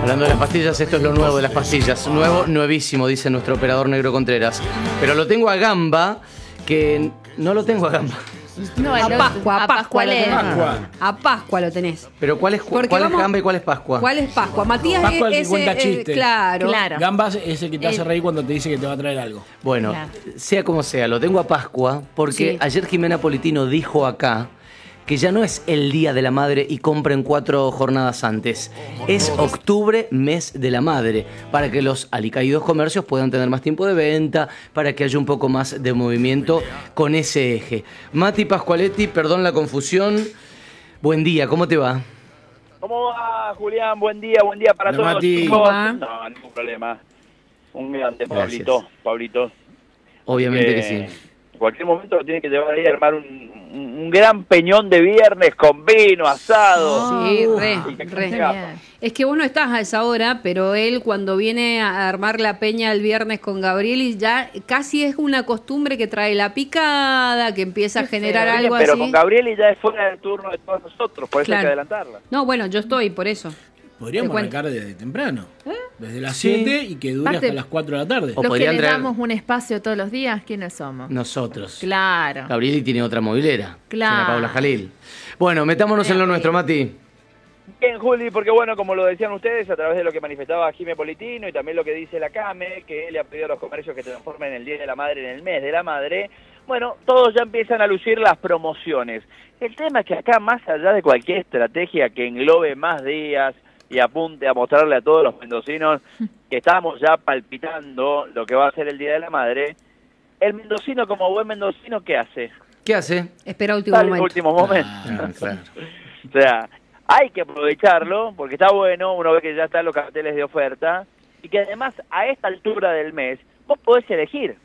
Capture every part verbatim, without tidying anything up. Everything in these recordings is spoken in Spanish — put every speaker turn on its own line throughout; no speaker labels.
Hablando de las pastillas, esto es lo nuevo de las pastillas. Nuevo, nuevísimo, dice nuestro operador Negro Contreras. Pero lo tengo a gamba, que no lo tengo a gamba.
No,
a
el
Pascua, a Pascua,
¿cuál
lo
es?
tenés.
Pascua.
A Pascua lo tenés.
Pero ¿cuál es,
Porque
cuál
vamos-
es gamba y cuál es Pascua?
¿Cuál es Pascua? Matías
Pascua
es
el que cuenta
eh,
chistes.
claro.
Claro.
Gambas es el que te hace
El-
reír cuando te dice que te va a traer algo.
Bueno,
Claro.
sea como sea, lo tengo a Pascua porque
Sí.
ayer Jimena Politino dijo acá que ya no es el Día de la Madre y compren cuatro jornadas antes. Es octubre, mes de la madre, para que los alicaídos comercios puedan tener más tiempo de venta, para que haya un poco más de movimiento con ese eje. Mati Pascualetti, perdón la confusión. Buen día, ¿cómo te va?
¿Cómo va, Julián? Buen día, buen día para
Hola,
todos.
Mati.
chicos.
¿Cómo va?
No, ningún problema. Un grande,
Gracias.
Pablito. Pablito.
Obviamente
Eh,
que sí.
En cualquier momento lo tiene que llevar ahí a armar un, un- un gran peñón de viernes con vino, asado.
Sí, re,
Y que
re.
se escapa.
Bien.
Es que vos no estás a esa hora, pero él cuando viene a armar la peña el viernes con Gabriel y ya casi es una costumbre que trae la picada, que empieza a generar
Pero,
algo
pero
así.
con Gabriel ya es fuera del turno de todos nosotros, por eso
Claro.
hay que adelantarla.
No, bueno, yo estoy por eso.
Podríamos
Te cuento.
arrancar desde temprano. Desde las
Sí.
siete y que dure
Aparte-
hasta las cuatro de la tarde.
O
Los que
podrían
le
traer-
damos un espacio todos los días, ¿quiénes somos?
Nosotros.
Claro.
Gabrieli tiene otra movilera.
Claro.
Tiene a Paula Jalil. Bueno, metámonos en lo nuestro, Mati.
Bien, Juli, porque bueno, como lo decían ustedes, a través de lo que manifestaba Jimé Politino y también lo que dice la CAME, que le ha pedido a los comercios que transformen el Día de la Madre en el mes de la Madre, bueno, todos ya empiezan a lucir las promociones. El tema es que acá, más allá de cualquier estrategia que englobe más días y apunte a mostrarle a todos los mendocinos que estamos ya palpitando lo que va a ser el Día de la Madre, el mendocino como buen mendocino, ¿qué hace?
¿Qué hace?
Espera último
Sale en
momento.
último momento.
Ah, claro.
O sea, hay que aprovecharlo porque está bueno, uno ve que ya están los carteles de oferta y que además a esta altura del mes vos podés elegir,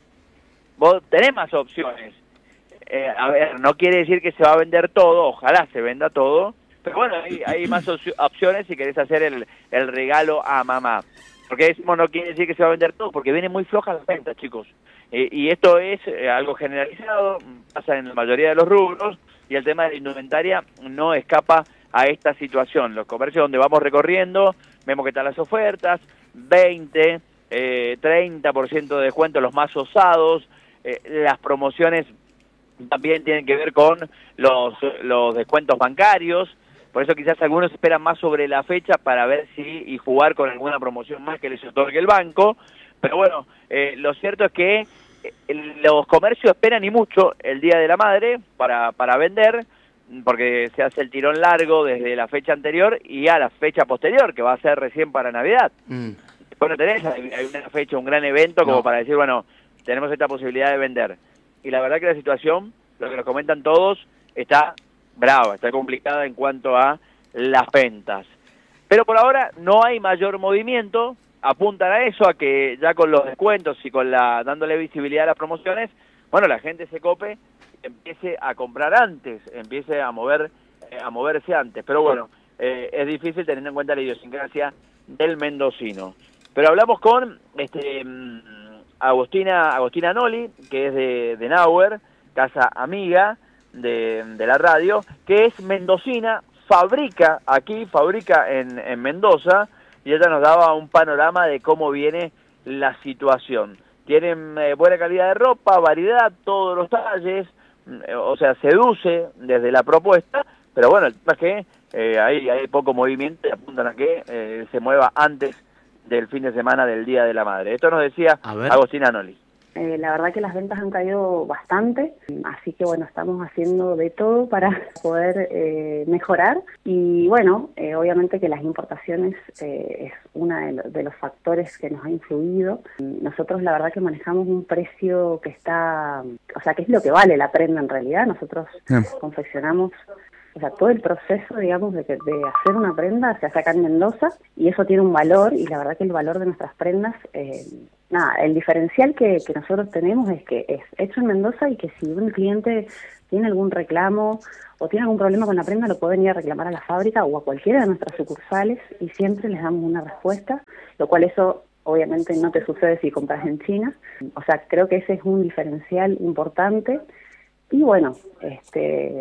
vos tenés más opciones. Eh, a ver, no quiere decir que se va a vender todo, ojalá se venda todo, pero bueno, hay, hay más opci- opciones si querés hacer el, el regalo a mamá. Porque decimos no quiere decir que se va a vender todo, porque viene muy floja la venta, chicos. Eh, y esto es eh, algo generalizado, pasa en la mayoría de los rubros, y el tema de la indumentaria no escapa a esta situación. Los comercios donde vamos recorriendo, vemos que están las ofertas, veinte, eh, treinta por ciento de descuento los más osados, eh, las promociones también tienen que ver con los, los descuentos bancarios, por eso quizás algunos esperan más sobre la fecha para ver si y jugar con alguna promoción más que les otorgue el banco, pero bueno, eh, lo cierto es que eh, los comercios esperan y mucho el Día de la Madre para, para vender, porque se hace el tirón largo desde la fecha anterior y a la fecha posterior, que va a ser recién para Navidad.
Mm.
Bueno, tenés, hay hay una fecha, un gran evento como
No.
para decir, bueno, tenemos esta posibilidad de vender. Y la verdad que la situación, lo que nos comentan todos, está brava, está complicada en cuanto a las ventas. Pero por ahora no hay mayor movimiento, apuntan a eso, a que ya con los descuentos y con la dándole visibilidad a las promociones, bueno, la gente se cope, empiece a comprar antes, empiece a mover eh, a moverse antes. Pero bueno, eh, es difícil teniendo en cuenta la idiosincrasia del mendocino. Pero hablamos con este mm, Agostina Agostina Noli, que es de, de Nauer, casa amiga de, de la radio, que es mendocina, fabrica aquí, fabrica en, en Mendoza, y ella nos daba un panorama de cómo viene la situación. Tienen eh, buena calidad de ropa, variedad, todos los talles, eh, o sea, seduce desde la propuesta, pero bueno, el tema es que eh, hay, hay poco movimiento y apuntan a que eh, se mueva antes del fin de semana del Día de la Madre. Esto nos decía
A ver.
Agostina Noli.
Eh, la verdad que las ventas han caído bastante, así que bueno, estamos haciendo de todo para poder eh, mejorar y bueno, eh, obviamente que las importaciones eh, es uno de, lo, de los factores que nos ha influido. Nosotros la verdad que manejamos un precio que está, o sea, que es lo que vale la prenda en realidad. Nosotros
Bien.
confeccionamos, o sea, todo el proceso, digamos, de, que- de hacer una prenda se hace acá en Mendoza y eso tiene un valor y la verdad que el valor de nuestras prendas, eh, nada, el diferencial que, que nosotros tenemos es que es hecho en Mendoza y que si un cliente tiene algún reclamo o tiene algún problema con la prenda lo pueden ir a reclamar a la fábrica o a cualquiera de nuestras sucursales y siempre les damos una respuesta, lo cual eso obviamente no te sucede si compras en China. O sea, creo que ese es un diferencial importante y bueno, este...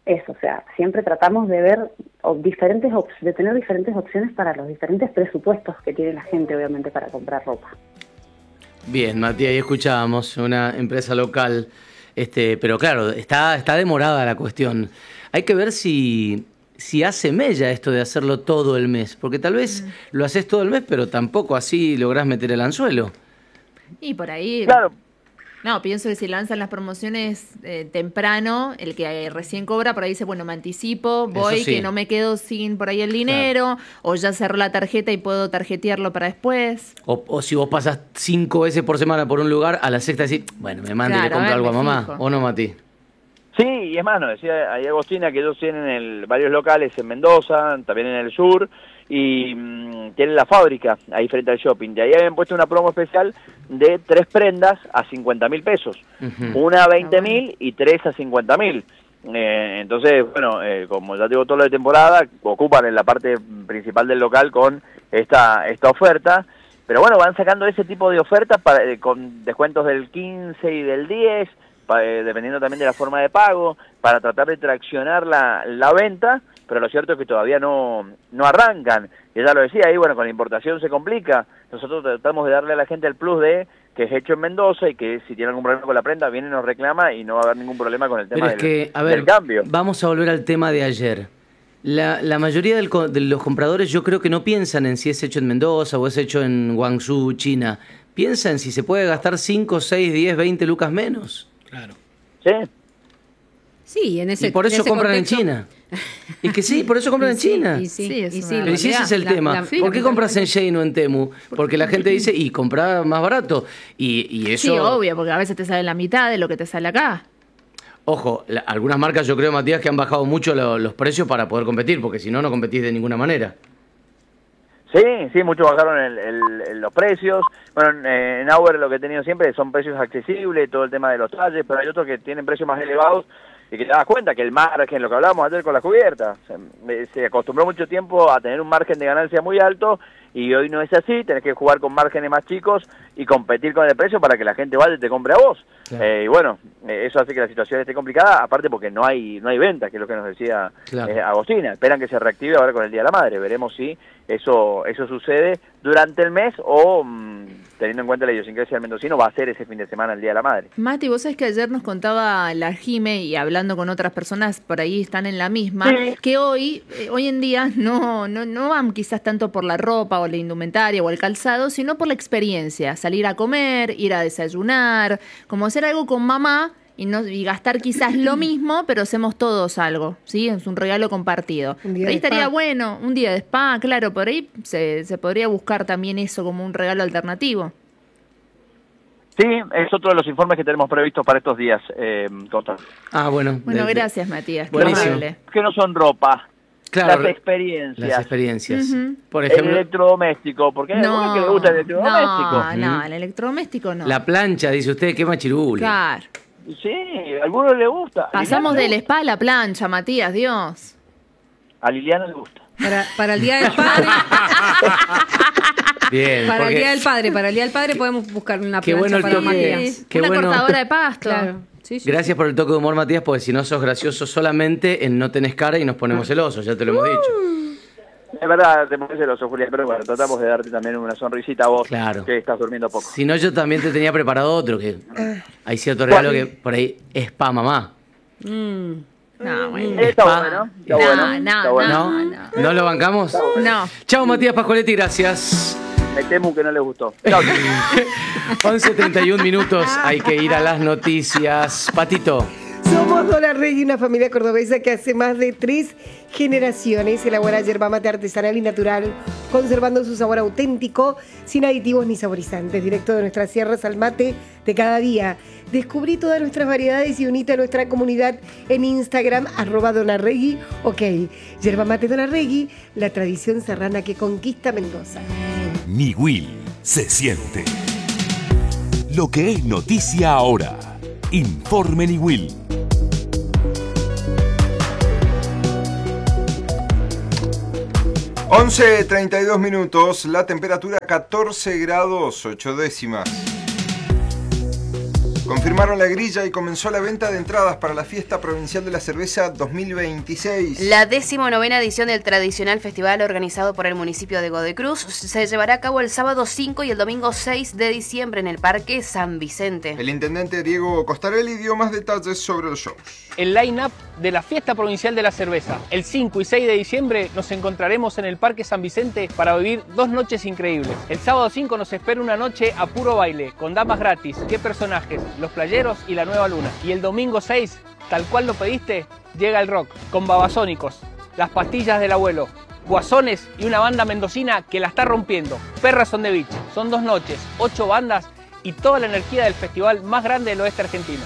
eso, o sea, siempre tratamos de ver o, diferentes op- de tener diferentes opciones para los diferentes presupuestos que tiene la gente, obviamente, para comprar ropa.
Bien, Matías, ahí escuchábamos una empresa local, este, pero claro, está, está demorada la cuestión. Hay que ver si, si hace mella esto de hacerlo todo el mes, porque tal vez mm. lo haces todo el mes, pero tampoco así lográs meter el anzuelo.
Y por ahí...
Claro.
No, pienso que si lanzan las promociones eh, temprano, el que eh, recién cobra, por ahí dice, bueno, me anticipo, voy,
sí.
que no me quedo sin por ahí el dinero, claro. o ya cerró la tarjeta y puedo tarjetearlo para después.
O, o si vos pasas cinco veces por semana por un lugar, a la sexta decís, bueno, me mando claro, y le compro algo a mamá, fijo. ¿O no, Mati?
Sí, y es más, nos decía ahí Agostina que ellos tienen el, varios locales en Mendoza, también en el sur, y mmm, tienen la fábrica ahí frente al shopping. De ahí habían puesto una promo especial de tres prendas a cincuenta mil pesos. Uh-huh. Una a veinte mil ah, bueno. y tres a cincuenta mil. Eh, entonces, bueno, eh, como ya digo, todo lo de temporada, ocupan en la parte principal del local con esta, esta oferta. Pero bueno, van sacando ese tipo de ofertas para, eh, con descuentos del quince y del diez, para, eh, dependiendo también de la forma de pago, para tratar de traccionar la, la venta. Pero lo cierto es que todavía no, no arrancan. Y ella lo decía ahí, bueno, con la importación se complica. Nosotros tratamos de darle a la gente el plus de que es hecho en Mendoza y que si tiene algún problema con la prenda, viene y nos reclama y no va a haber ningún problema con el tema del,
que, a ver,
del cambio.
Vamos a volver al tema de ayer. La, la mayoría del, de los compradores yo creo que no piensan en si es hecho en Mendoza o es hecho en Guangzhou, China. Piensan si se puede gastar cinco, seis, diez, veinte lucas menos.
Claro.
Sí.
Sí, en ese
Y por eso
ese
compran
contexto...
en China. Y que sí, por eso compran en
sí,
China.
Y sí,
sí,
y
es
sí,
una
Pero si ese es el
la,
tema.
la,
¿Por qué compras en Shein o en Temu? Porque la gente dice, y compra más barato. Y, y eso...
Sí, obvio, porque a veces te sale la mitad de lo que te sale acá.
Ojo, la, algunas marcas yo creo, Matías, que han bajado mucho lo, los precios para poder competir, porque si no, no competís de ninguna manera.
Sí, sí, muchos bajaron el, el, el, los precios. Bueno, eh, en Auer lo que he tenido siempre son precios accesibles, todo el tema de los talles, pero hay otros que tienen precios más elevados y que te das cuenta que el margen, lo que hablábamos ayer con la cubierta, se, se acostumbró mucho tiempo a tener un margen de ganancia muy alto y hoy no es así, tenés que jugar con márgenes más chicos y competir con el precio para que la gente vaya y te compre a vos. Claro. Eh, y bueno, eh, eso hace que la situación esté complicada, aparte porque no hay no hay venta, que es lo que nos decía claro. eh, Agostina. Esperan que se reactive ahora con el Día de la Madre, veremos si eso eso sucede durante el mes o mmm, teniendo en cuenta la idiosincrasia del mendocino va a ser ese fin de semana el Día de la Madre.
Mati, vos sabés que ayer nos contaba la Jime y hablando con otras personas por ahí están en la misma, sí. que hoy eh, hoy en día no, no, no van quizás tanto por la ropa o la indumentaria o el calzado, sino por la experiencia, salir a comer, ir a desayunar, como hacer algo con mamá y no y gastar quizás lo mismo, pero hacemos todos algo, ¿sí? Es un regalo compartido. Por ahí estaría bueno, un día de spa, claro, por ahí se, se podría buscar también eso como un regalo alternativo.
Sí, es otro de los informes que tenemos previstos para estos días, eh, Costa.
Ah, bueno.
Bueno,
de,
gracias, Matías.
Buenísimo.
Que no son ropa.
Claro,
las experiencias.
Las experiencias.
Uh-huh.
Por ejemplo,
el electrodoméstico, porque hay
no,
algunos que les gusta el electrodoméstico.
No, no, el electrodoméstico no.
La plancha, dice usted, qué machirulo.
Claro.
Sí, a algunos les gusta.
Pasamos del spa a la plancha, Matías, Dios.
A Liliana le gusta.
Para, para el Día del Padre.
Bien.
Para
porque...
el Día del Padre, para el Día del Padre podemos buscar una
qué
plancha
bueno el
para
toque.
Matías.
Qué
una
bueno.
cortadora de pasto.
Claro. Sí, sí,
Gracias
sí.
por el toque de humor, Matías, porque si no sos gracioso solamente en no tenés cara y nos ponemos celosos, ya te lo hemos dicho.
Es verdad, te pones celoso, Julián, pero bueno, tratamos de darte también una sonrisita a vos,
claro.
que estás durmiendo poco.
Si no, yo también te tenía preparado otro, que hay cierto regalo que por ahí es pa' mamá.
Mm.
No, bueno.
Está
Pa-
bueno, está
No,
bueno.
no,
está bueno.
¿No?
no.
¿No lo bancamos?
No.
Chao, Matías Pascoletti, gracias.
Me temo que no le gustó. Chao.
once treinta y un minutos, hay que ir a las noticias. Patito.
Somos Dona Regui, una familia cordobesa que hace más de tres generaciones elabora yerba mate artesanal y natural, conservando su sabor auténtico, sin aditivos ni saborizantes, directo de nuestras sierras al mate de cada día. Descubrí todas nuestras variedades y unite a nuestra comunidad en Instagram, arroba Dona Regui. Ok, yerba mate Dona Regui, la tradición serrana que conquista Mendoza.
Niwil se siente. Lo que es noticia ahora. Informe Niwil.
once treinta y dos minutos, la temperatura catorce grados ocho décimas. Confirmaron la grilla y comenzó la venta de entradas para la Fiesta Provincial de la Cerveza dos mil veintiséis.
La decimonovena edición del tradicional festival organizado por el municipio de Godoy Cruz se llevará a cabo el sábado cinco y el domingo seis de diciembre en el Parque San Vicente.
El intendente Diego Costarelli dio más detalles sobre los shows.
El line-up de la Fiesta Provincial de la Cerveza. El cinco y seis de diciembre nos encontraremos en el Parque San Vicente para vivir dos noches increíbles. El sábado cinco nos espera una noche a puro baile, con damas gratis, qué personajes, los playeros y la nueva luna. Y el domingo seis, tal cual lo pediste, llega el rock, con babasónicos, las pastillas del abuelo, guasones y una banda mendocina que la está rompiendo. Perras on the Beach. Son dos noches, ocho bandas y toda la energía del festival más grande del oeste argentino.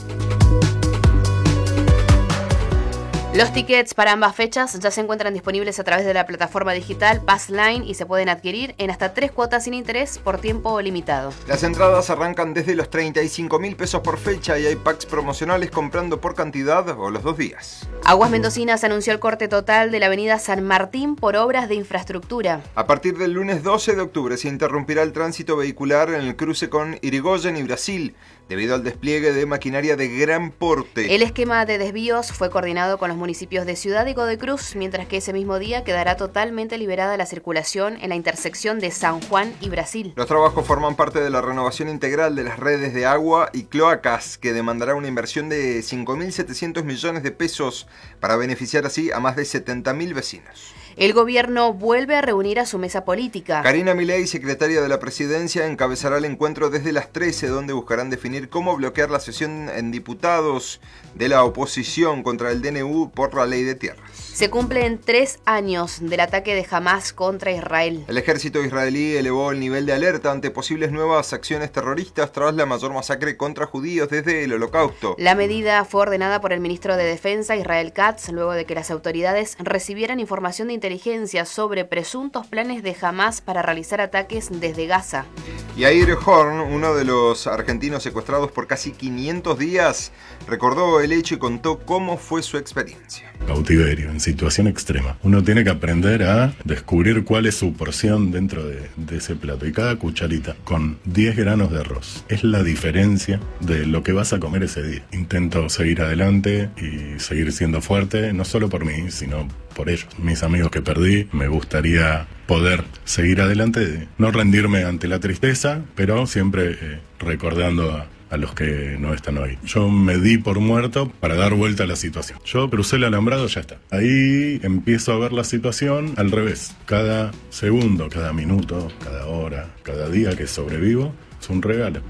Los tickets para ambas fechas ya se encuentran disponibles a través de la plataforma digital Passline y se pueden adquirir en hasta tres cuotas sin interés por tiempo limitado.
Las entradas arrancan desde los treinta y cinco mil pesos por fecha y hay packs promocionales comprando por cantidad o los dos días.
Aguas Mendocinas anunció el corte total de la avenida San Martín por obras de infraestructura.
A partir del lunes doce de octubre se interrumpirá el tránsito vehicular en el cruce con Irigoyen y Brasil, debido al despliegue de maquinaria de gran porte.
El esquema de desvíos fue coordinado con los municipios de Ciudad y Godoy Cruz, mientras que ese mismo día quedará totalmente liberada la circulación en la intersección de San Juan y Brasil.
Los trabajos forman parte de la renovación integral de las redes de agua y cloacas, que demandará una inversión de cinco mil setecientos millones de pesos para beneficiar así a más de setenta mil vecinos.
El gobierno vuelve a reunir a su mesa política.
Karina Milei, secretaria de la presidencia, encabezará el encuentro desde las trece, donde buscarán definir cómo bloquear la sesión en diputados de la oposición contra el D N U por la ley de tierras.
Se cumplen tres años del ataque de Hamás contra Israel.
El ejército israelí elevó el nivel de alerta ante posibles nuevas acciones terroristas tras la mayor masacre contra judíos desde el Holocausto.
La medida fue ordenada por el ministro de Defensa, Israel Katz, luego de que las autoridades recibieran información de inteligencia sobre presuntos planes de Hamás para realizar ataques desde Gaza.
Yair Horn, uno de los argentinos secuestrados por casi quinientos días, recordó el hecho y contó cómo fue su experiencia.
Cautiverio, en situación extrema. Uno tiene que aprender a descubrir cuál es su porción dentro de, de ese plato. Y cada cucharita con diez granos de arroz es la diferencia de lo que vas a comer ese día. Intento seguir adelante y seguir siendo fuerte, no solo por mí, sino por ellos, mis amigos que perdí. Me gustaría poder seguir adelante, no rendirme ante la tristeza, pero siempre eh, recordando a a los que no están hoy. Yo me di por muerto para dar vuelta a la situación. Yo crucé el alambrado, ya está. Ahí empiezo a ver la situación al revés. Cada segundo, cada minuto, cada hora, cada día que sobrevivo es un regalo.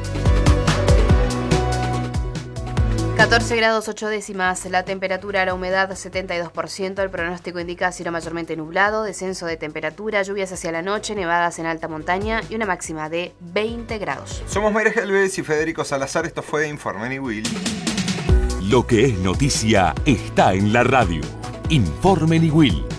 catorce grados ocho décimas, la temperatura, la humedad setenta y dos por ciento, el pronóstico indica cielo mayormente nublado, descenso de temperatura, lluvias hacia la noche, nevadas en alta montaña y una máxima de veinte grados.
Somos Mayra Helves y Federico Salazar, esto fue Informe Niwil.
Lo que es noticia está en la radio. Informe Niwil.